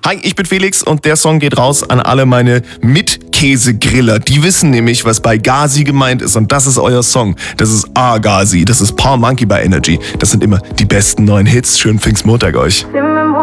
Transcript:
Hi, ich bin Felix und der Song geht raus an alle meine Mit-Käse-Griller. Die wissen nämlich, was bei Gazi gemeint ist und das ist euer Song. Das ist Gazi, das ist Paul Monkey bei Energy. Das sind immer die besten neuen Hits. Schönen Pfingstmontag euch.